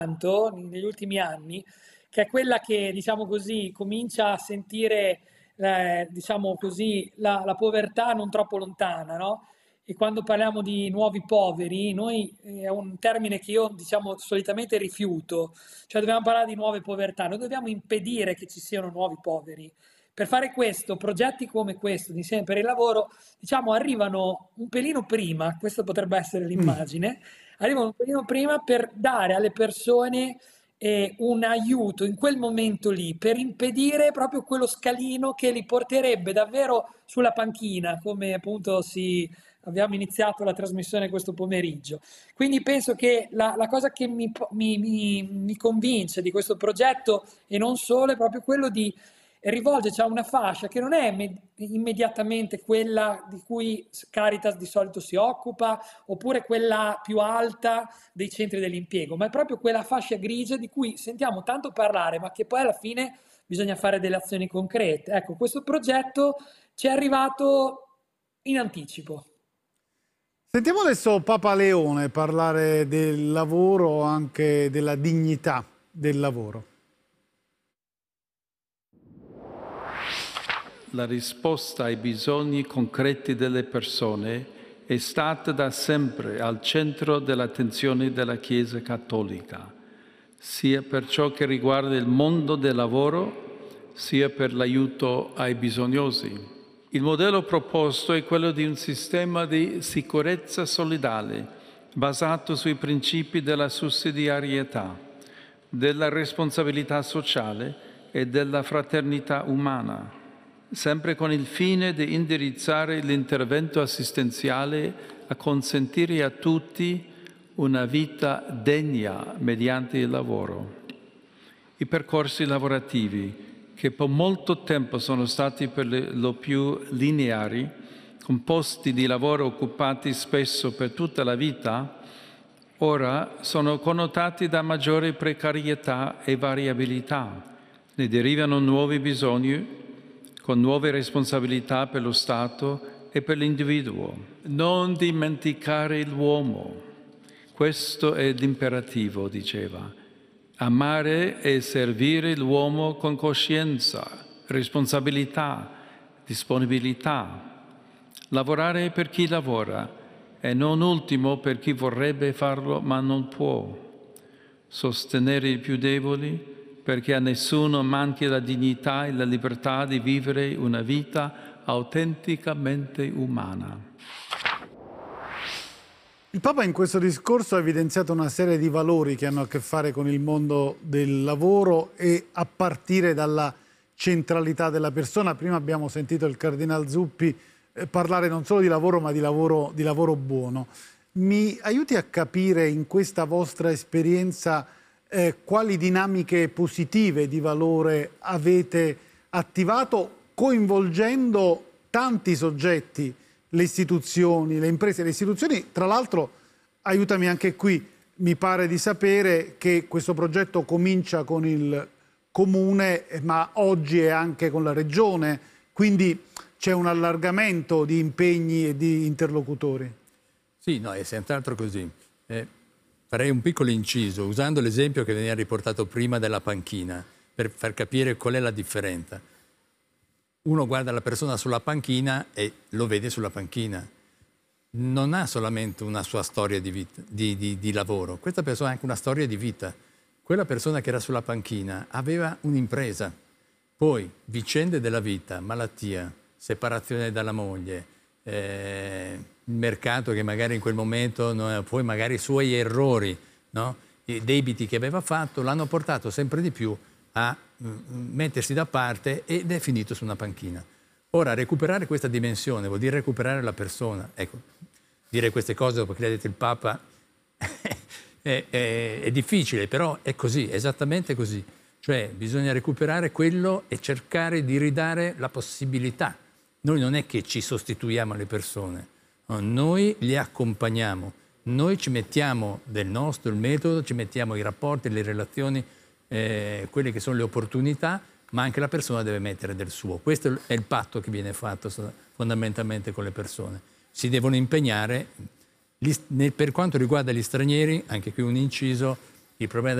negli ultimi anni, che è quella che, diciamo così, comincia a sentire, diciamo così, la povertà non troppo lontana, no? E quando parliamo di nuovi poveri, noi è un termine che io, diciamo, solitamente rifiuto, cioè dobbiamo parlare di nuove povertà, noi dobbiamo impedire che ci siano nuovi poveri. Per fare questo, progetti come questo, di Insieme per il Lavoro, diciamo, arrivano un pelino prima, questa potrebbe essere l'immagine, arrivano un pelino prima per dare alle persone un aiuto in quel momento lì, per impedire proprio quello scalino che li porterebbe davvero sulla panchina, come appunto abbiamo iniziato la trasmissione questo pomeriggio. Quindi penso che la cosa che mi convince di questo progetto, e non solo, è proprio quello di rivolgerci a una fascia che non è immediatamente quella di cui Caritas di solito si occupa, oppure quella più alta dei centri dell'impiego, ma è proprio quella fascia grigia di cui sentiamo tanto parlare, ma che poi alla fine bisogna fare delle azioni concrete. Ecco, questo progetto ci è arrivato in anticipo. Sentiamo adesso Papa Leone parlare del lavoro, anche della dignità del lavoro. La risposta ai bisogni concreti delle persone è stata da sempre al centro dell'attenzione della Chiesa Cattolica, sia per ciò che riguarda il mondo del lavoro, sia per l'aiuto ai bisognosi. Il modello proposto è quello di un sistema di sicurezza solidale, basato sui principi della sussidiarietà, della responsabilità sociale e della fraternità umana, sempre con il fine di indirizzare l'intervento assistenziale a consentire a tutti una vita degna mediante il lavoro. I percorsi lavorativi, che per molto tempo sono stati per lo più lineari, con posti di lavoro occupati spesso per tutta la vita, ora sono connotati da maggiore precarietà e variabilità. Ne derivano nuovi bisogni, con nuove responsabilità per lo Stato e per l'individuo. Non dimenticare l'uomo. Questo è l'imperativo, diceva. Amare e servire l'uomo con coscienza, responsabilità, disponibilità. Lavorare per chi lavora e non ultimo per chi vorrebbe farlo ma non può. Sostenere i più deboli perché a nessuno manchi la dignità e la libertà di vivere una vita autenticamente umana. Il Papa in questo discorso ha evidenziato una serie di valori che hanno a che fare con il mondo del lavoro e a partire dalla centralità della persona. Prima abbiamo sentito il Cardinal Zuppi parlare non solo di lavoro ma di lavoro buono. Mi aiuti a capire in questa vostra esperienza quali dinamiche positive di valore avete attivato coinvolgendo tanti soggetti, le istituzioni, le imprese. Le istituzioni, tra l'altro, aiutami anche qui, mi pare di sapere che questo progetto comincia con il Comune, ma oggi è anche con la Regione, quindi c'è un allargamento di impegni e di interlocutori. Sì, no, è senz'altro così. Farei un piccolo inciso, usando l'esempio che veniva riportato prima della panchina, per far capire qual è la differenza. Uno guarda la persona sulla panchina e lo vede sulla panchina. Non ha solamente una sua storia di vita, di lavoro. Questa persona ha anche una storia di vita. Quella persona che era sulla panchina aveva un'impresa. Poi vicende della vita, malattia, separazione dalla moglie, il mercato che magari in quel momento, poi magari i suoi errori, no? I debiti che aveva fatto l'hanno portato sempre di più a mettersi da parte ed è finito su una panchina. Ora, recuperare questa dimensione vuol dire recuperare la persona. Ecco, dire queste cose dopo che le ha detto il Papa è difficile, però è così, è esattamente così. Cioè bisogna recuperare quello e cercare di ridare la possibilità. Noi non è che ci sostituiamo alle persone, no, noi le accompagniamo, noi ci mettiamo del nostro, il metodo, ci mettiamo i rapporti, le relazioni, quelle che sono le opportunità, ma anche la persona deve mettere del suo. Questo è il patto che viene fatto fondamentalmente con le persone. Si devono impegnare. Per quanto riguarda gli stranieri, anche qui un inciso, il problema